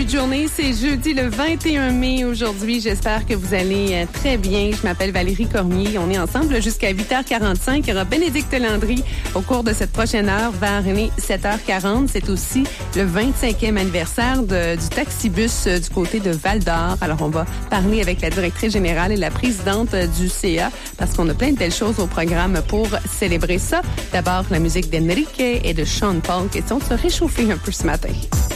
début de journée. C'est jeudi le 21 mai aujourd'hui. J'espère que vous allez très bien. Je m'appelle Valérie Cormier. On est ensemble jusqu'à 8h45. Il y aura Bénédicte Landry au cours de cette prochaine heure vers 7h40. C'est aussi le 25e anniversaire du taxibus du côté de Val-d'Or. Alors, on va parler avec la directrice générale et la présidente du CA parce qu'on a plein de belles choses au programme pour célébrer ça. D'abord, la musique d'Enrique et de Sean Paul, question de se réchauffer un peu ce matin.